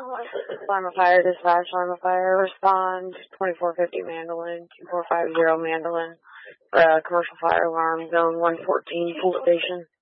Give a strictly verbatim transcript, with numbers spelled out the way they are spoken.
Alarm of fire, dispatch, alarm of fire, respond, twenty-four fifty Mandolin, two four five zero Mandolin, uh, commercial fire alarm, zone one fourteen, pool station.